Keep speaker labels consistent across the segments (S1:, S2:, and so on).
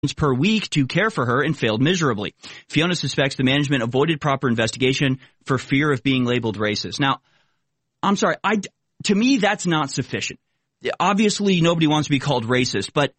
S1: per week to care for her and failed miserably. Fiona suspects the management avoided proper investigation for fear of being labeled racist. Now, I'm sorry, to me, that's not sufficient. Obviously, nobody wants to be called racist, but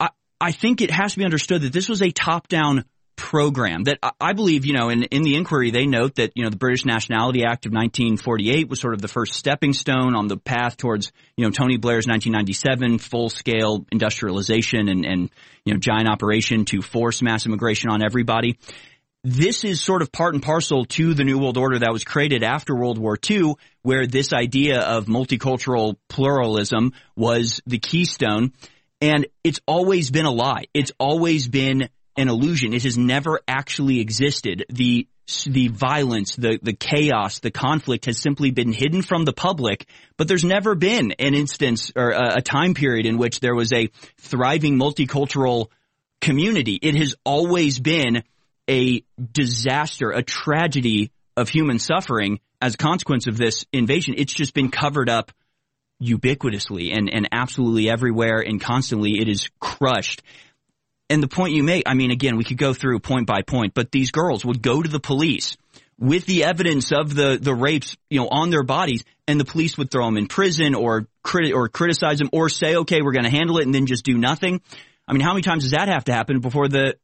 S1: I think it has to be understood that this was a top-down program that I believe, in the inquiry, they note that, the British Nationality Act of 1948 was sort of the first stepping stone on the path towards, Tony Blair's 1997 full-scale industrialization and giant operation to force mass immigration on everybody. This is sort of part and parcel to the New World Order that was created after World War II, where this idea of multicultural pluralism was the keystone. And it's always been a lie. It's always been an illusion. It has never actually existed. The violence, the chaos, the conflict has simply been hidden from the public, but there's never been an instance or a time period in which there was a thriving multicultural community. It has always been a disaster, a tragedy of human suffering as a consequence of this invasion. It's just been covered up ubiquitously and absolutely everywhere, and constantly it is crushed. And the point you make, again, we could go through point by point, but these girls would go to the police with the evidence of the rapes, on their bodies, and the police would throw them in prison or criticize them or say, okay, we're going to handle it, and then just do nothing. How many times does that have to happen before the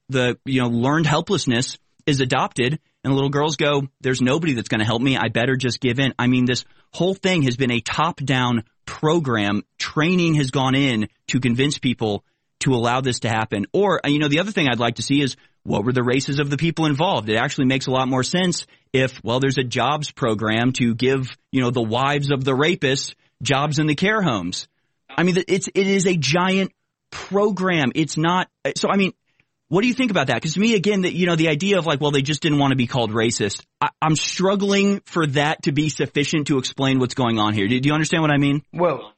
S1: learned helplessness is adopted and the little girls go, there's nobody that's going to help me, I better just give in? This whole thing has been a top-down program. Training has gone in to convince people to allow this to happen. Or, the other thing I'd like to see is, what were the races of the people involved? It actually makes a lot more sense if, there's a jobs program to give, the wives of the rapists jobs in the care homes. It is a giant program. It's not, so what do you think about that? Because to me, again, the idea of they just didn't want to be called racist. I'm struggling for that to be sufficient to explain what's going on here. Do you understand what I mean?
S2: Well,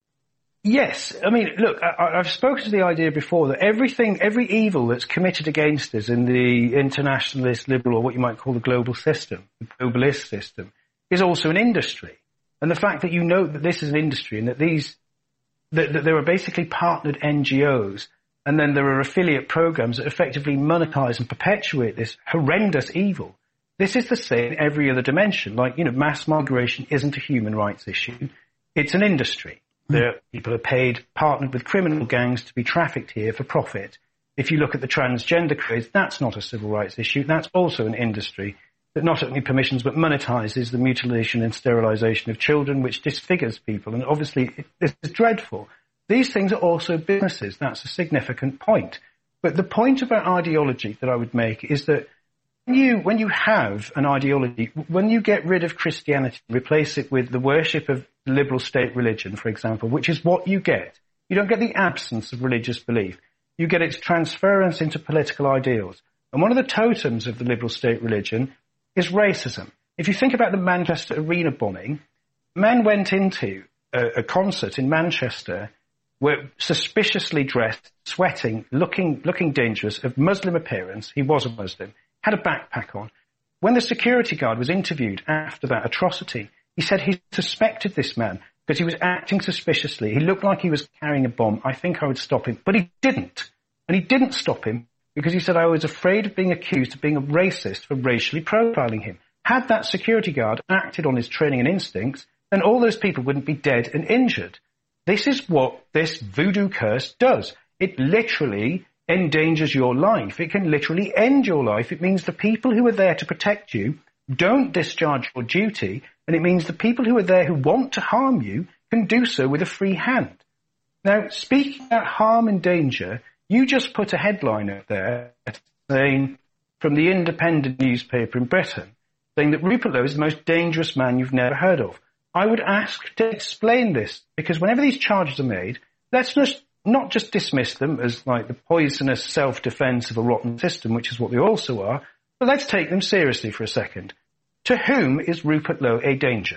S2: yes. Look, I've spoken to the idea before that every evil that's committed against us in the internationalist, liberal, or what you might call the global system, the globalist system, is also an industry. And the fact that that this is an industry and that that there are basically partnered NGOs, and then there are affiliate programs that effectively monetize and perpetuate this horrendous evil. This is the same in every other dimension. Mass migration isn't a human rights issue. It's an industry. People are paid, partnered with criminal gangs to be trafficked here for profit. If you look at the transgender craze, that's not a civil rights issue. That's also an industry that not only permissions but monetizes the mutilation and sterilization of children, which disfigures people. And obviously, this is dreadful. These things are also businesses. That's a significant point. But the point about ideology that I would make is that when you have an ideology, when you get rid of Christianity, replace it with the worship of liberal state religion, for example, which is what you get. You don't get the absence of religious belief. You get its transference into political ideals. And one of the totems of the liberal state religion is racism. If you think about the Manchester Arena bombing, men went into a concert in Manchester, were suspiciously dressed, sweating, looking dangerous, of Muslim appearance. He was a Muslim, had a backpack on. When the security guard was interviewed after that atrocity, he said he suspected this man because he was acting suspiciously. He looked like he was carrying a bomb. I think I would stop him. But he didn't. And he didn't stop him because he said, I was afraid of being accused of being a racist for racially profiling him. Had that security guard acted on his training and instincts, then all those people wouldn't be dead and injured. This is what this voodoo curse does. It literally endangers your life. It can literally end your life. It means the people who are there to protect you don't discharge your duty, and it means the people who are there who want to harm you can do so with a free hand. Now, speaking about harm and danger, you just put a headline out there saying, from the Independent newspaper in Britain, saying that Rupert Lowe is the most dangerous man you've never heard of. I would ask to explain this, because whenever these charges are made, let's not just dismiss them as like the poisonous self-defense of a rotten system, which is what they also are, but let's take them seriously for a second. To whom is Rupert Lowe a danger?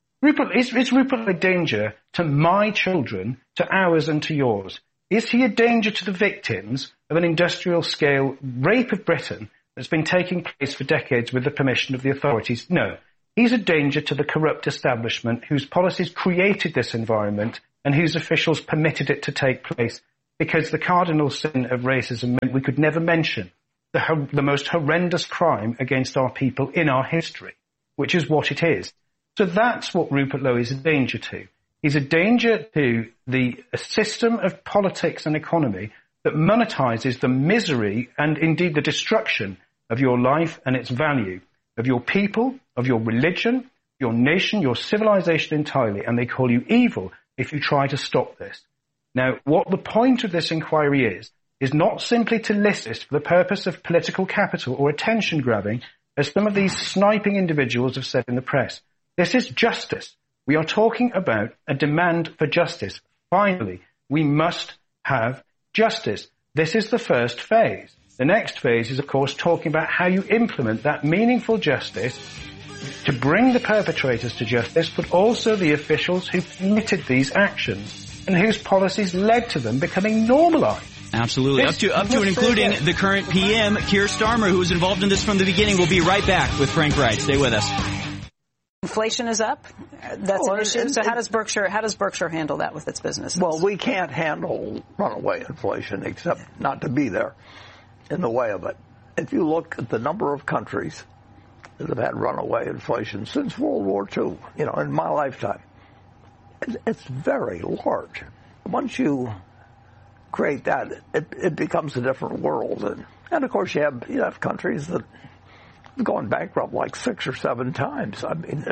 S2: Is Rupert Lowe a danger to my children, to ours and to yours? Is he a danger to the victims of an industrial-scale rape of Britain that's been taking place for decades with the permission of the authorities? No. He's a danger to the corrupt establishment whose policies created this environment and whose officials permitted it to take place. because the cardinal sin of racism meant we could never mention the most horrendous crime against our people in our history, which is what it is. So that's what Rupert Lowe is a danger to. He's a danger to the system of politics and economy that monetizes the misery and indeed the destruction of your life and its value, of your people, of your religion, your nation, your civilization entirely, and they call you evil if you try to stop this. Now, what the point of this inquiry is not simply to list this for the purpose of political capital or attention grabbing, as some of these sniping individuals have said in the press. This is justice. We are talking about a demand for justice. Finally, we must have justice. This is the first phase. The next phase is, of course, talking about how you implement that meaningful justice to bring the perpetrators to justice, but also the officials who committed these actions and whose policies led to them becoming normalized.
S1: Absolutely. Up to and including the current PM, Keir Starmer, who was involved in this from the beginning. We'll be right back with Frank Wright. Stay with us.
S3: Inflation is up. That's an issue. So how does Berkshire handle that with its businesses?
S4: Well, we can't handle runaway inflation except not to be there in the way of it. If you look at the number of countries that have had runaway inflation since World War II, in my lifetime, it's very large. Once you create that, it becomes a different world. And of course, you have countries that have gone bankrupt like 6 or 7 times. I mean,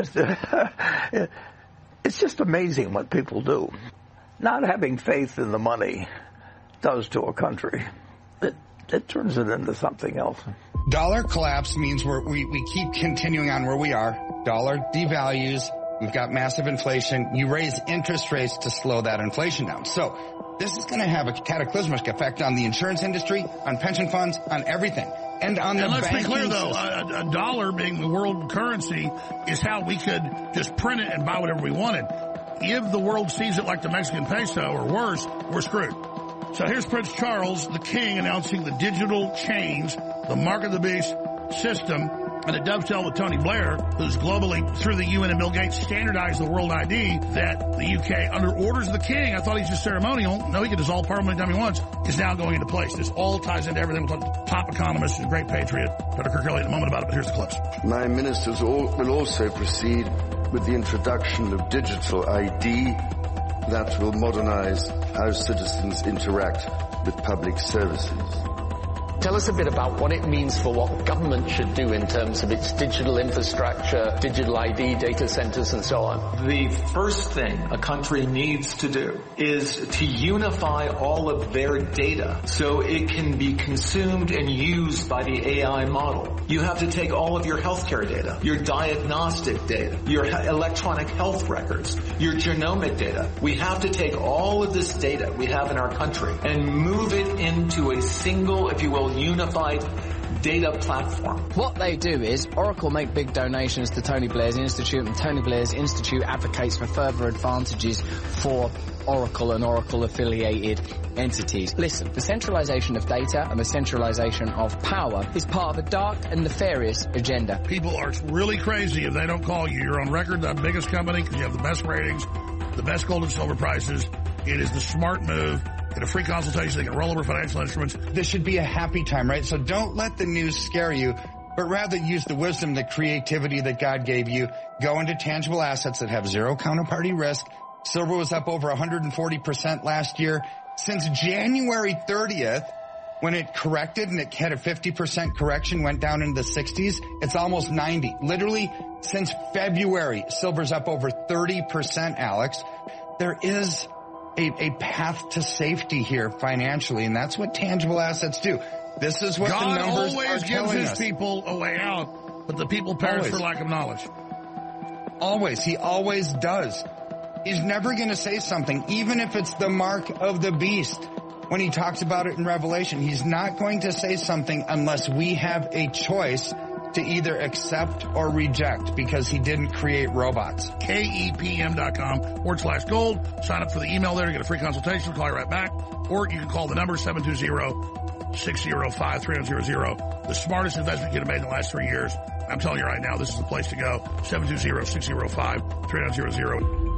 S4: it's just amazing what people do. Not having faith in the money does to a country. It turns it into something else.
S5: Dollar collapse means we keep continuing on where we are. Dollar devalues. We've got massive inflation. You raise interest rates to slow that inflation down. So this is going to have a cataclysmic effect on the insurance industry, on pension funds, on everything. And on the
S6: let's be clear,
S5: system.
S6: though, a dollar being the world currency is how we could just print it and buy whatever we wanted. If the world sees it like the Mexican peso or worse, we're screwed. So here's Prince Charles, the king, announcing the digital change, the mark of the beast system, and it dovetailed with Tony Blair, who's globally, through the UN and Bill Gates, standardized the world ID that the UK, under orders of the king, I thought he's just ceremonial. No, he can dissolve Parliament anytime he wants, is now going into place. This all ties into everything. We'll talk to top economist and great patriot, Dr. Kirk Elliott, in a moment about it, but here's the clips.
S7: My ministers will also proceed with the introduction of digital ID that will modernize how citizens interact with public services.
S8: Tell us a bit about what it means for what government should do in terms of its digital infrastructure, digital ID, data centers, and so on.
S9: The first thing a country needs to do is to unify all of their data so it can be consumed and used by the AI model. You have to take all of your healthcare data, your diagnostic data, your electronic health records, your genomic data. We have to take all of this data we have in our country and move it into a single, if you will, unified data platform.
S10: What they do is Oracle make big donations to Tony Blair's Institute, and Tony Blair's Institute advocates for further advantages for Oracle and Oracle-affiliated entities. Listen, the centralization of data and the centralization of power is part of a dark and nefarious agenda.
S6: People are really crazy if they don't call you. You're on record, the biggest company, because you have the best ratings, the best gold and silver prices. It is the smart move. Get a free consultation. They can roll over financial instruments.
S5: This should be a happy time, right? So don't let the news scare you, but rather use the wisdom, the creativity that God gave you. Go into tangible assets that have zero counterparty risk. Silver was up over 140% last year. Since January 30th, when it corrected and it had a 50% correction, went down into the 60s, it's almost 90. Literally, since February, silver's up over 30%, Alex. There is a path to safety here financially, and that's what tangible assets do. This is what
S6: God
S5: the numbers
S6: always
S5: are
S6: gives
S5: telling
S6: his
S5: us.
S6: people a way out, but the people perish for lack of knowledge.
S5: Always. He always does. He's never going to say something, even if it's the mark of the beast. When he talks about it in Revelation, he's not going to say something unless we have a choice to either accept or reject, because he didn't create robots.
S6: KEPM.com/gold. Sign up for the email there to get a free consultation. Call you right back. Or you can call the number 720-605-3000. The smartest investment you could have made in the last 3 years. I'm telling you right now, this is the place to go. 720-605-3000.